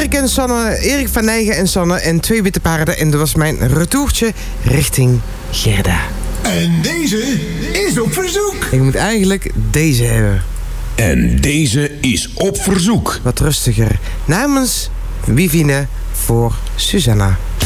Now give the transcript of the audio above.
Erik van Nijgen en Sanne en 2 witte paarden. En dat was mijn retourtje richting Gerda. En deze is op verzoek. Ik moet eigenlijk deze hebben. En deze is op verzoek. Wat rustiger. Namens Wivine voor Susanna.